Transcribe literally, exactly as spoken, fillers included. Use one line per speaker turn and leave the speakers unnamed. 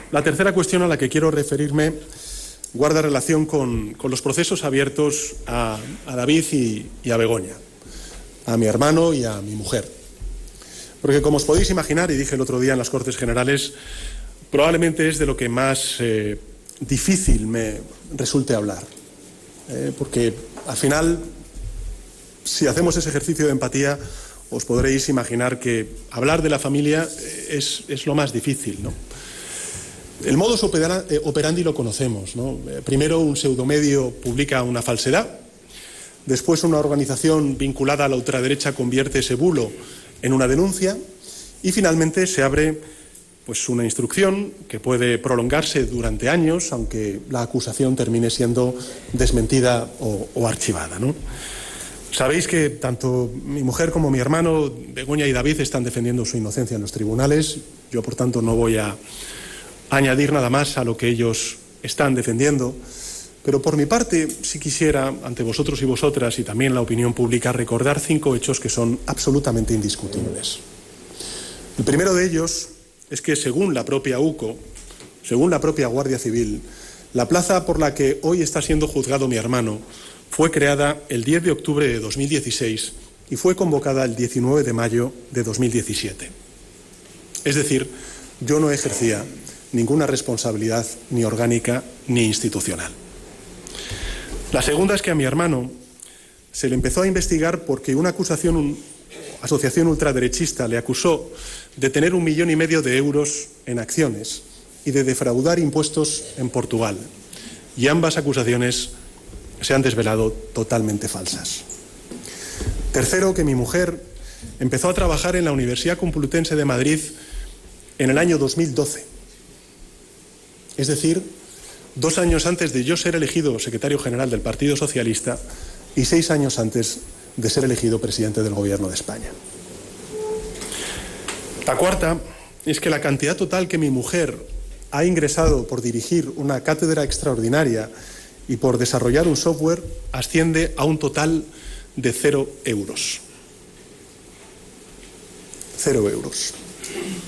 La tercera cuestión a la que quiero referirme guarda relación con, con los procesos abiertos a, a David y, y a Begoña, a mi hermano y a mi mujer. Porque, como os podéis imaginar, y dije el otro día en las Cortes Generales, probablemente es de lo que más eh, difícil me resulte hablar. Eh, porque, al final, si hacemos ese ejercicio de empatía, os podréis imaginar que hablar de la familia es, es lo más difícil, ¿no? El modus operandi lo conocemos, ¿no? Primero, un pseudomedio publica una falsedad, después una organización vinculada a la ultraderecha convierte ese bulo en una denuncia y finalmente se abre pues, una instrucción que puede prolongarse durante años, aunque la acusación termine siendo desmentida o, o archivada, ¿no? Sabéis que tanto mi mujer como mi hermano, Begoña y David, están defendiendo su inocencia en los tribunales. Yo, por tanto, no voy a añadir nada más a lo que ellos están defendiendo, pero por mi parte sí quisiera, ante vosotros y vosotras y también la opinión pública, recordar cinco hechos que son absolutamente indiscutibles. El primero de ellos es que, según la propia U C O, según la propia Guardia Civil, la plaza por la que hoy está siendo juzgado mi hermano fue creada el diez de octubre de dos mil dieciséis y fue convocada el diecinueve de mayo de dos mil diecisiete. Es decir, yo no ejercía ninguna responsabilidad ni orgánica ni institucional. La segunda es que a mi hermano se le empezó a investigar porque una acusación, una asociación ultraderechista le acusó de tener un millón y medio de euros en acciones y de defraudar impuestos en Portugal. Y ambas acusaciones se han desvelado totalmente falsas. Tercero, que mi mujer empezó a trabajar en la Universidad Complutense de Madrid en el año dos mil doce. Es decir, dos años antes de yo ser elegido secretario general del Partido Socialista y seis años antes de ser elegido presidente del Gobierno de España. La cuarta es que la cantidad total que mi mujer ha ingresado por dirigir una cátedra extraordinaria y por desarrollar un software asciende a un total de cero euros. Cero euros.